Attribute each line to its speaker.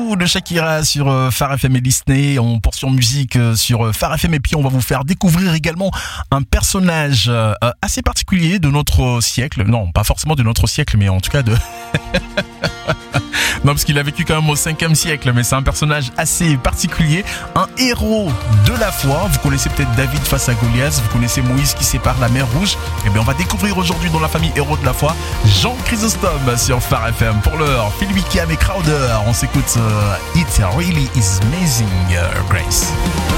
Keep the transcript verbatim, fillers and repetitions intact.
Speaker 1: You de Shakira sur euh, Phare F M et Disney. On poursuit en musique euh, sur euh, Phare F M et puis on va vous faire découvrir également un personnage euh, assez particulier de notre siècle. Non, pas forcément de notre siècle, mais en tout cas de... Non, parce qu'il a vécu quand même au cinquième siècle, mais c'est un personnage assez particulier, un héros de la foi. Vous connaissez peut-être David face à Goliath, vous connaissez Moïse qui sépare la mer Rouge. Et bien, on va découvrir aujourd'hui dans la famille héros de la foi Jean Chrysostome sur Phare F M. Pour l'heure, Phil Wickham et Crowder, on s'écoute uh, It Really Is Amazing, uh, Grace.